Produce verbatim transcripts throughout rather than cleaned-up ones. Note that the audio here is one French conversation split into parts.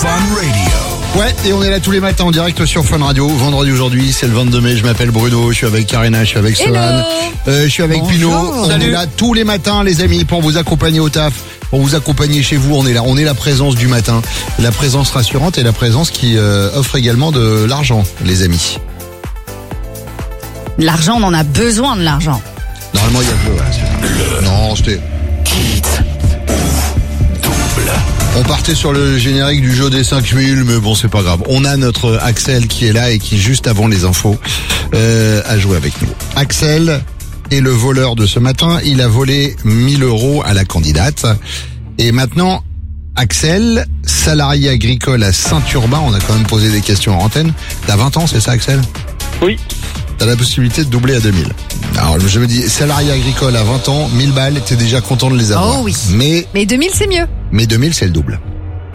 Fun Radio. Ouais, et on est là tous les matins en direct sur Fun Radio. Vendredi aujourd'hui, c'est le vingt-deux mai. Je m'appelle Bruno, je suis avec Karina, je suis avec Solane, euh, je suis avec Bonjour. Pino. On Salut. est là tous les matins, les amis, pour vous accompagner au taf, pour vous accompagner chez vous. On est là, on est la présence du matin, la présence rassurante et la présence qui euh, offre également de l'argent, les amis. L'argent, on en a besoin de l'argent. Normalement, il y a de l'eau. Là, c'est- non, c'était... On partait sur le générique du jeu des cinq mille, mais bon, c'est pas grave. On a notre Axel qui est là et qui, juste avant les infos, euh, a joué avec nous. Axel est le voleur de ce matin. Il a volé mille euros à la candidate. Et maintenant, Axel, salarié agricole à Saint-Urbain, on a quand même posé des questions en antenne. T'as vingt ans, c'est ça, Axel? Oui. T'as la possibilité de doubler à deux mille. Alors, je me dis, salarié agricole à vingt ans, mille balles, t'es déjà content de les avoir. Oh oui. Mais Mais deux mille, c'est mieux. Mais deux mille, c'est le double.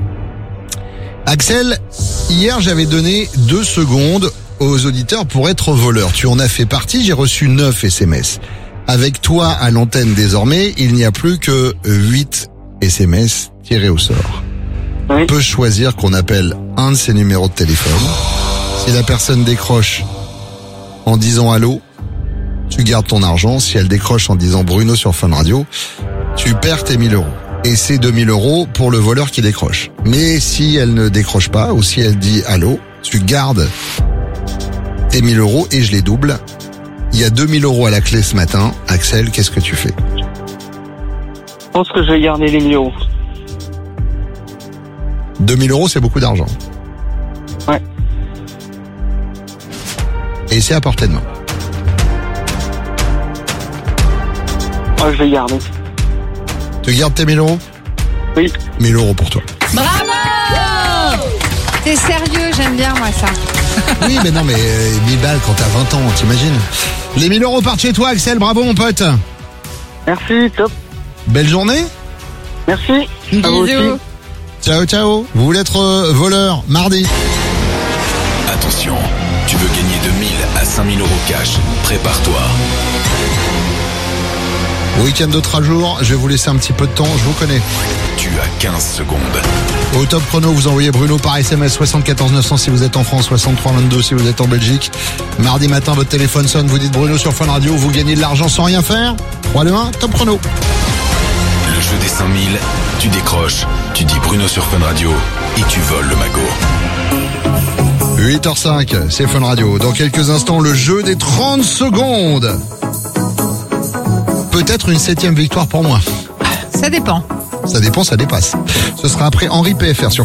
Axel, hier, j'avais donné deux secondes aux auditeurs pour être voleur. Tu en as fait partie, j'ai reçu neuf S M S. Avec toi à l'antenne désormais, il n'y a plus que huit S M S tirés au sort. Oui. On peut choisir qu'on appelle un de ces numéros de téléphone. Si la personne décroche en disant allô, tu gardes ton argent. Si elle décroche en disant Bruno sur Fun Radio, tu perds tes mille euros. Et c'est deux mille euros pour le voleur qui décroche. Mais si elle ne décroche pas, ou si elle dit allô, tu gardes tes mille euros et je les double. Il y a deux mille euros à la clé ce matin. Axel, qu'est-ce que tu fais? Je pense que je vais garder les mille euros. deux mille euros, c'est beaucoup d'argent. Ouais. Et c'est à portée de main. Ouais, je vais garder. Tu gardes tes mille euros? Oui. mille euros pour toi. Bravo! T'es sérieux, j'aime bien moi ça. Oui, mais non, mais euh, mille balles quand t'as vingt ans, t'imagines? Les mille euros partent chez toi, Axel. Bravo, mon pote. Merci, top. Belle journée. Merci. À vous aussi. Bisous. Ciao, ciao. Vous voulez être euh, voleur mardi? Attention, tu veux gagner de mille à cinq mille euros cash. Prépare-toi. Week-end de trois jours, je vais vous laisser un petit peu de temps, je vous connais. Tu as quinze secondes. Au top chrono, vous envoyez Bruno par S M S soixante-quatorze neuf cents si vous êtes en France, soixante-trois vingt-deux si vous êtes en Belgique. Mardi matin, votre téléphone sonne, vous dites Bruno sur Fun Radio, vous gagnez de l'argent sans rien faire. trois, deux, un, top chrono. Le jeu des cinq mille, tu décroches, tu dis Bruno sur Fun Radio et tu voles le magot. huit heures cinq, c'est Fun Radio. Dans quelques instants, le jeu des trente secondes. Peut-être une septième victoire pour moi. Ça dépend. Ça dépend, ça dépasse. Ce sera après Henri P F R sur